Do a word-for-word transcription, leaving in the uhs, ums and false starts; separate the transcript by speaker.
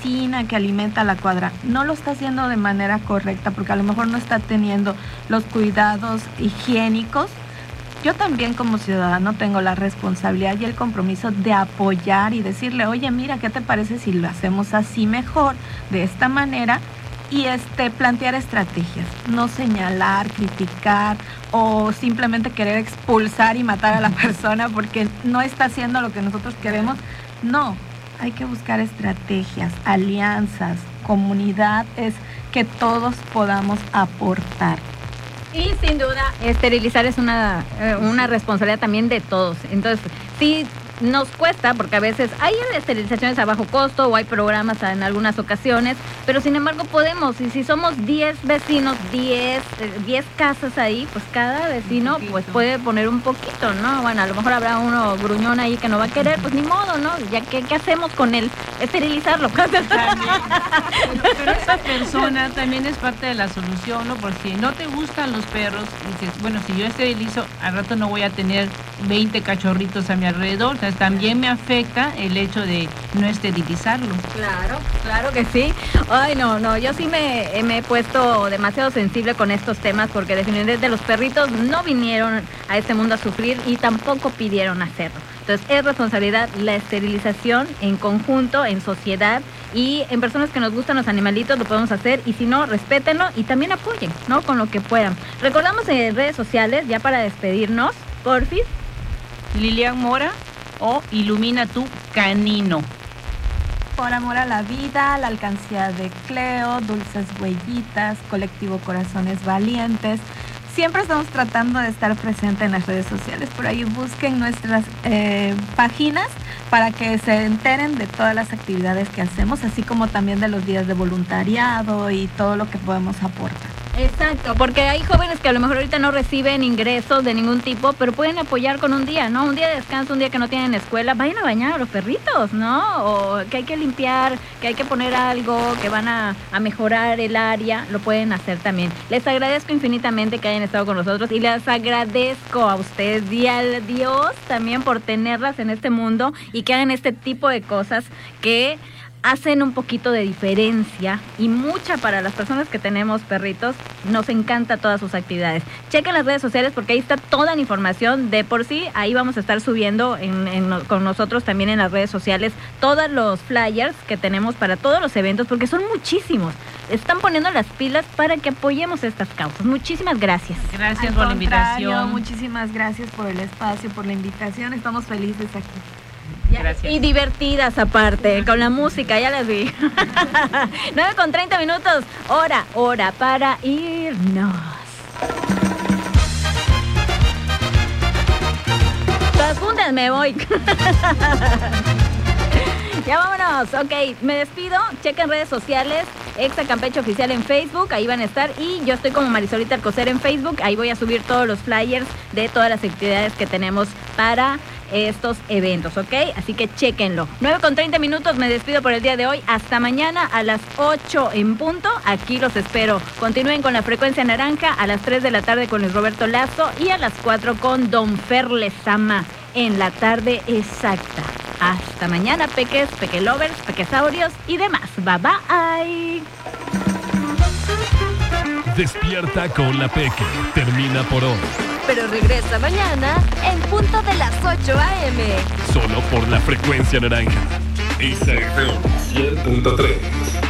Speaker 1: vecina que alimenta la cuadra no lo está haciendo de manera correcta porque a lo mejor no está teniendo los cuidados higiénicos, yo también como ciudadano tengo la responsabilidad y el compromiso de apoyar y decirle, oye, mira, ¿qué te parece si lo hacemos así mejor, de esta manera? Y este, plantear estrategias, no señalar, criticar o simplemente querer expulsar y matar a la persona porque no está haciendo lo que nosotros queremos. No, hay que buscar estrategias, alianzas, comunidad, es que todos podamos aportar.
Speaker 2: Y sin duda, esterilizar es una, eh, una responsabilidad también de todos. Entonces, sí nos cuesta, porque a veces hay esterilizaciones a bajo costo o hay programas en algunas ocasiones, pero sin embargo podemos, y si somos diez vecinos, diez casas ahí, pues cada vecino pues puede poner un poquito, ¿no? Bueno, a lo mejor habrá uno gruñón ahí que no va a querer, pues ni modo, ¿no? Ya que, ¿qué hacemos con él? Esterilizarlo.
Speaker 3: También. Pero, pero esa persona también es parte de la solución, ¿no? Porque si no te gustan los perros, dices, bueno, si yo esterilizo, al rato no voy a tener veinte cachorritos a mi alrededor. O sea, también me afecta el hecho de no esterilizarlo.
Speaker 2: Claro, claro que sí. Ay, no, no, yo sí me, me he puesto demasiado sensible con estos temas porque definitivamente los perritos no vinieron a este mundo a sufrir y tampoco pidieron hacerlo. Entonces es responsabilidad la esterilización en conjunto, en sociedad y en personas que nos gustan los animalitos lo podemos hacer y si no, respétenlo y también apoyen, ¿no? Con lo que puedan. Recordamos en redes sociales, ya para despedirnos, porfis.
Speaker 3: Lilian Mora o Ilumina tu Canino.
Speaker 1: Por amor a la vida, la alcancía de Cleo, Dulces Huellitas, Colectivo Corazones Valientes. Siempre estamos tratando de estar presente en las redes sociales. Por ahí busquen nuestras eh, páginas para que se enteren de todas las actividades que hacemos, así como también de los días de voluntariado y todo lo que podemos aportar.
Speaker 2: Exacto, porque hay jóvenes que a lo mejor ahorita no reciben ingresos de ningún tipo, pero pueden apoyar con un día, ¿no? Un día de descanso, un día que no tienen escuela, vayan a bañar a los perritos, ¿no? O que hay que limpiar, que hay que poner algo, que van a, a mejorar el área, lo pueden hacer también. Les agradezco infinitamente que hayan estado con nosotros y les agradezco a ustedes y al Dios también por tenerlas en este mundo y que hagan este tipo de cosas que hacen un poquito de diferencia y mucha para las personas que tenemos perritos. Nos encanta todas sus actividades. Chequen las redes sociales porque ahí está toda la información. De por sí, ahí vamos a estar subiendo en, en, con nosotros también en las redes sociales todos los flyers que tenemos para todos los eventos porque son muchísimos. Están poniendo las pilas para que apoyemos estas causas. Muchísimas gracias.
Speaker 3: Gracias por la invitación.
Speaker 1: Muchísimas gracias por el espacio, por la invitación. Estamos felices aquí.
Speaker 2: Gracias. Y divertidas aparte, con la música, ya las vi. nueve con treinta minutos, hora, hora para irnos. Todas juntas me voy. Ya vámonos, ok, me despido, chequen redes sociales, Exa Campeche Oficial en Facebook, ahí van a estar, y yo estoy como Marisolita Alcocer en Facebook, ahí voy a subir todos los flyers de todas las actividades que tenemos para estos eventos, ¿ok? Así que chéquenlo. nueve con treinta minutos, me despido por el día de hoy, hasta mañana a las ocho en punto, aquí los espero. Continúen con la frecuencia naranja a las tres de la tarde con Luis Roberto Lazo y a las cuatro con Don Fer Lezama en la tarde exacta. Hasta mañana, peques, pequelovers, pequesaurios y demás. Bye bye.
Speaker 4: Despierta con la Peque. Termina por hoy.
Speaker 5: Pero regresa mañana en punto de las ocho a eme.
Speaker 4: Solo por la frecuencia naranja. Exa F M cien punto tres.